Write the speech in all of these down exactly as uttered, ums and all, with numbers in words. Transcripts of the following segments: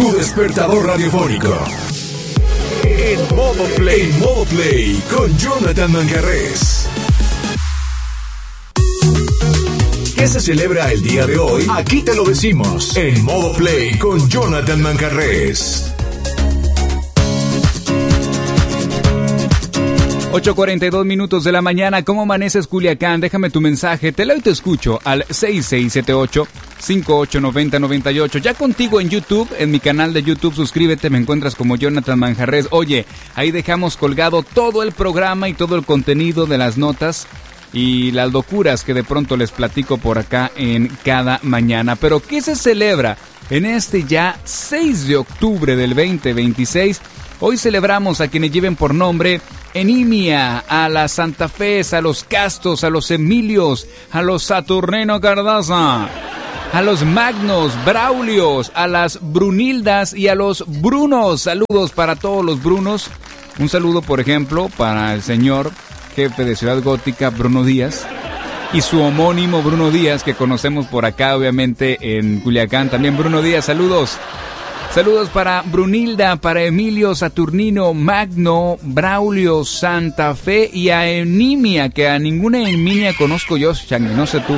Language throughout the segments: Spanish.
tu despertador radiofónico. En modo play, en modo play con Jonathan Manjarrés. ¿Qué se celebra el día de hoy? Aquí te lo decimos. En modo play con Jonathan Manjarrés. ocho cuarenta y dos minutos de la mañana. ¿Cómo amaneces, Culiacán? Déjame tu mensaje. Te leo y te escucho al seis seis siete ocho, cinco ocho nueve cero nueve ocho. Ya contigo en YouTube, en mi canal de YouTube. Suscríbete, me encuentras como Jonathan Manjarrés. Oye, ahí dejamos colgado todo el programa y todo el contenido de las notas y las locuras que de pronto les platico por acá en cada mañana. Pero ¿qué se celebra en este ya seis de octubre del veinte veintiséis? Hoy celebramos a quienes lleven por nombre Enimia, a las Santa Fe, a los Castos, a los Emilios, a los Saturnino Cardaza, a los Magnos, Braulios, a las Brunildas y a los Brunos. Saludos para todos los Brunos. Un saludo, por ejemplo, para el señor jefe de Ciudad Gótica, Bruno Díaz, y su homónimo Bruno Díaz, que conocemos por acá, obviamente, en Culiacán. También Bruno Díaz, saludos. Saludos para Brunilda, para Emilio, Saturnino, Magno, Braulio, Santa Fe y a Enimia, que a ninguna Enimia conozco yo, Changi, no sé tú.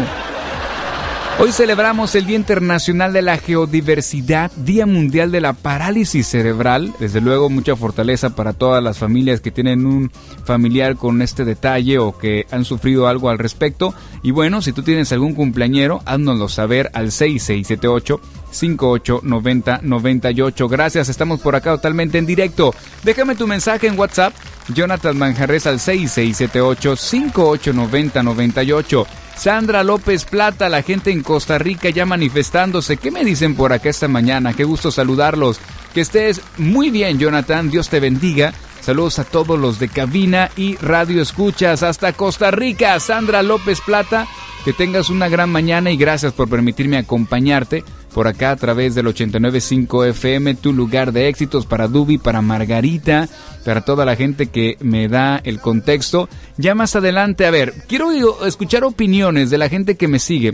Hoy celebramos el Día Internacional de la Geodiversidad, Día Mundial de la Parálisis Cerebral. Desde luego, mucha fortaleza para todas las familias que tienen un familiar con este detalle o que han sufrido algo al respecto. Y bueno, si tú tienes algún cumpleañero, háznoslo saber al seis seis siete ocho, cinco ocho nueve cero nueve ocho. Gracias, estamos por acá totalmente en directo. Déjame tu mensaje en WhatsApp, Jonathan Manjarrés, al seis seis siete ocho, cinco ocho nueve cero nueve ocho. Sandra López Plata, la gente en Costa Rica ya manifestándose. ¿Qué me dicen por acá esta mañana? Qué gusto saludarlos. Que estés muy bien, Jonathan. Dios te bendiga. Saludos a todos los de cabina y radio escuchas hasta Costa Rica. Sandra López Plata, que tengas una gran mañana y gracias por permitirme acompañarte por acá a través del ochenta y nueve punto cinco F M, tu lugar de éxitos, para Dubi, para Margarita, para toda la gente que me da el contexto. Ya más adelante, a ver, quiero escuchar opiniones de la gente que me sigue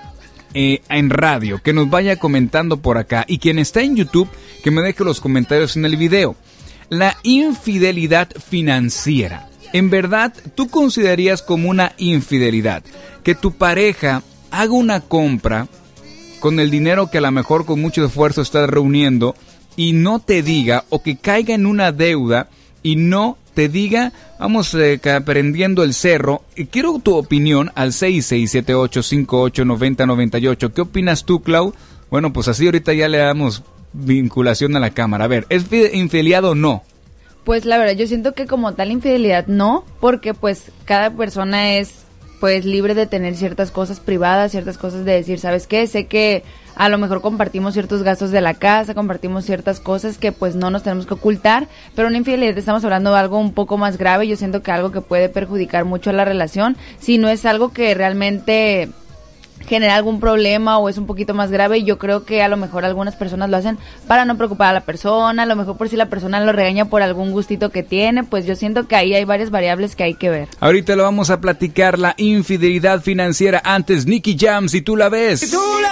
eh, en radio, que nos vaya comentando por acá, y quien está en YouTube, que me deje los comentarios en el video. La infidelidad financiera. ¿En verdad tú considerarías como una infidelidad que tu pareja haga una compra con el dinero que a lo mejor con mucho esfuerzo estás reuniendo y no te diga, o que caiga en una deuda y no te diga, vamos eh, aprendiendo el cerro? Quiero tu opinión al seis seis siete ocho, cinco ocho nueve cero nueve ocho. ¿Qué opinas tú, Clau? Bueno, pues así ahorita ya le damos vinculación a la cámara. A ver, ¿es infidelidad o no? Pues la verdad, yo siento que como tal infidelidad no, porque pues cada persona es pues libre de tener ciertas cosas privadas, ciertas cosas de decir, ¿sabes qué? Sé que a lo mejor compartimos ciertos gastos de la casa, compartimos ciertas cosas que pues no nos tenemos que ocultar, pero una infidelidad estamos hablando de algo un poco más grave. Yo siento que algo que puede perjudicar mucho a la relación, si no es algo que realmente genera algún problema o es un poquito más grave. Yo creo que a lo mejor algunas personas lo hacen para no preocupar a la persona, a lo mejor por si la persona lo regaña por algún gustito que tiene. Pues yo siento que ahí hay varias variables que hay que ver. Ahorita lo vamos a platicar, la infidelidad financiera. Antes, Nicky Jam, si tú la ves.